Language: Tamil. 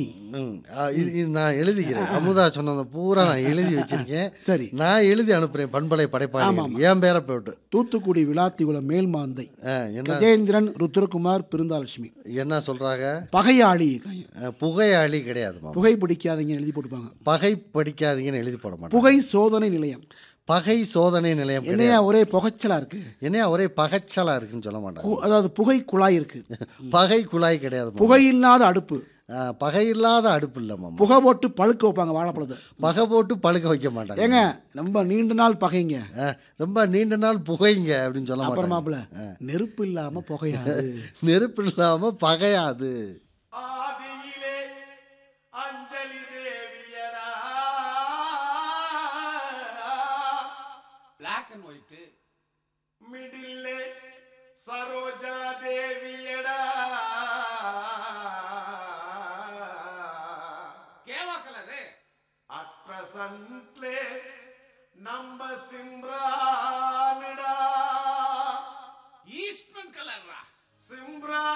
நான் எழுதிக்கிறேன். அமுதா சொன்னதை பூரா நான் எழுதி வச்சிருக்கேன். சரி, நான் எழுதி அனுப்புறேன். பண்பலை படைப்பாளி என் பேரை போட்டு. தூத்துக்குடி விளாத்திகுளம் மேல்மாந்தை என்ன கஜேந்திரன் ருத்ரகுமார் பிருந்தாலட்சுமி என்ன சொல்றாங்க? பகையாளி. புகையாளி கிடையாது. புகை பிடிக்காதீங்க எழுதி போட்டுப்பாங்க. பகை படிக்காதீங்கன்னு எழுதி போட மாட்டேன். புகை சோதனை நிலையம். பகை சோதனை நிலையம். என்னையா ஒரே புகைச்சலா இருக்கு? என்னையா ஒரே பகைச்சலா இருக்குன்னு சொல்ல மாட்டாங்க. அதாவது புகை குழாய் இருக்கு. பகை குழாய் கிடையாது. புகை இல்லாத அடுப்பு. பகை இல்லாத அடுப்பு இல்லம்மா. புகை போட்டு பழுக்க வைப்பாங்க வாழைப்பழத்தை. பகை போட்டு பழுக்க வைக்க மாட்டாங்க. ஏங்க ரொம்ப நீண்ட நாள் பகைங்க, ரொம்ப நீண்ட நாள் புகைங்க அப்படின்னு சொல்ல மாட்டாங்க. அப்புறமாப்ல நெருப்பு இல்லாம புகையாது. நெருப்பு இல்லாம பகையாது. black and white middle saroja deviyada keva color at present number simranida eastman color simran